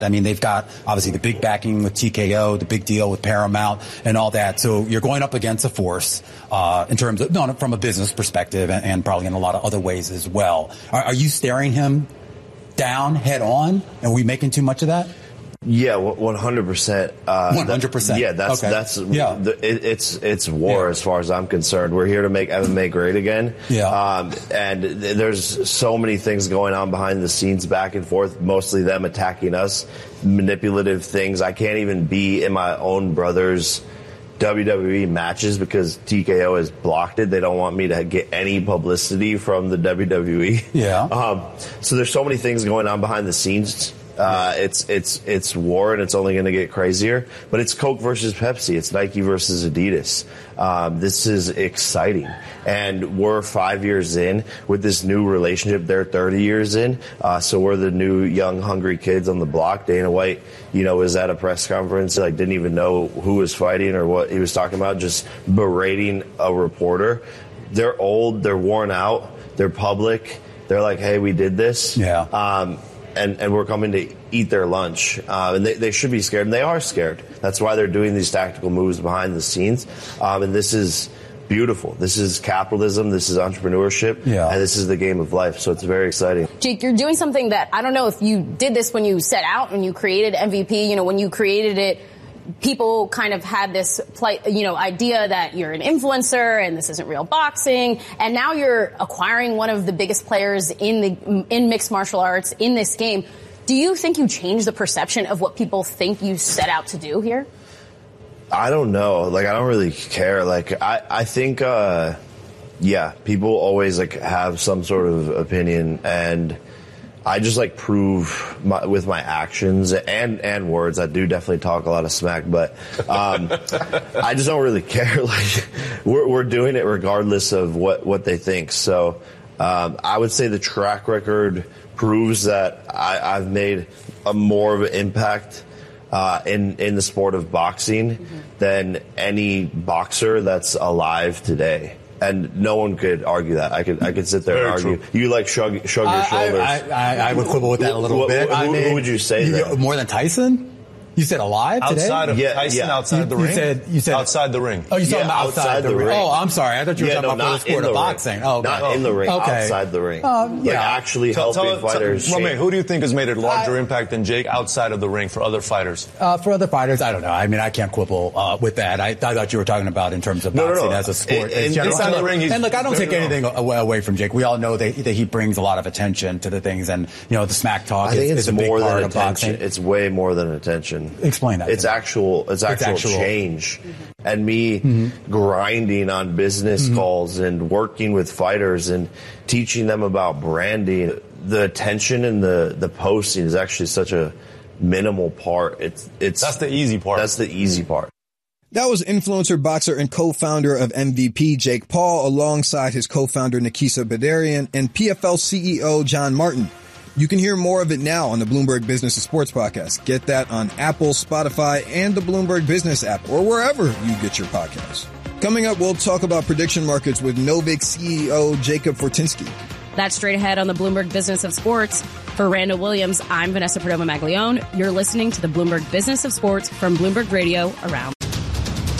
I mean, they've got obviously the big backing with TKO, the big deal with Paramount and all that. So you're going up against a force, in terms of, no, from a business perspective and probably in a lot of other ways as well. Are you staring him down head on? Are we making too much of that? Yeah, 100%. 100%. Yeah, that's yeah. It's war as far as I'm concerned. We're here to make MMA great again. Yeah. And there's so many things going on behind the scenes, back and forth. Mostly them attacking us, manipulative things. I can't even be in my own brother's WWE matches because TKO has blocked it. They don't want me to get any publicity from the WWE. Yeah. So there's so many things going on behind the scenes. It's war, and it's only going to get crazier. But it's Coke versus Pepsi. It's Nike versus Adidas. This is exciting. And we're 5 years in with this new relationship. They're 30 years in. So we're the new young, hungry kids on the block. Dana White, was at a press conference, didn't even know who was fighting or what he was talking about, just berating a reporter. They're old. They're worn out. They're public. They're like, hey, we did this. Yeah. And we're coming to eat their lunch. And they should be scared, and they are scared. That's why they're doing these tactical moves behind the scenes. And this is beautiful. This is capitalism. This is entrepreneurship. Yeah. And this is the game of life. So it's very exciting. Jake, you're doing something that I don't know if you did this when you set out, when you created MVP. When you created it, people kind of had this idea that you're an influencer and this isn't real boxing. And now you're acquiring one of the biggest players in mixed martial arts in this game. Do you think you changed the perception of what people think you set out to do here? I don't know. I don't really care. I think, people always have some sort of opinion, and I just prove with my actions and words. I do definitely talk a lot of smack, but I just don't really care. We're doing it regardless of what they think. So I would say the track record proves that I've made a more of an impact in the sport of boxing than any boxer that's alive today. And no one could argue that. I could sit there and argue. True. You shrug your shoulders. I would quibble with that a little bit. Who would you say? More than Tyson? You said alive today? Outside of Tyson, outside the ring? You said outside the ring. Oh, you talking about outside the ring. Oh, I'm sorry. I thought you were talking about the sport of boxing. Oh, okay. Not in the ring, outside the ring. Actually helping fighters. Romain, who do you think has made a larger impact than Jake outside of the ring for other fighters? For other fighters, I don't know. I mean, I can't quibble with that. I thought you were talking about in terms of boxing as a sport. Inside the ring, and look, I don't take anything away from Jake. We all know that he brings a lot of attention to the things, and the smack talk is a big part of boxing. It's way more than attention. Explain that. It's actual change. And me grinding on business calls and working with fighters and teaching them about branding. The attention and the posting is actually such a minimal part. That's the easy part. That's the easy part. That was influencer, boxer, and co-founder of MVP, Jake Paul, alongside his co-founder, Nikisa Badarian, and PFL CEO, John Martin. You can hear more of it now on the Bloomberg Business of Sports podcast. Get that on Apple, Spotify, and the Bloomberg Business app, or wherever you get your podcasts. Coming up, we'll talk about prediction markets with Novik CEO Jacob Fortinsky. That's straight ahead on the Bloomberg Business of Sports. For Randall Williams, I'm Vanessa Perdomo-Maglione. You're listening to the Bloomberg Business of Sports from Bloomberg Radio around.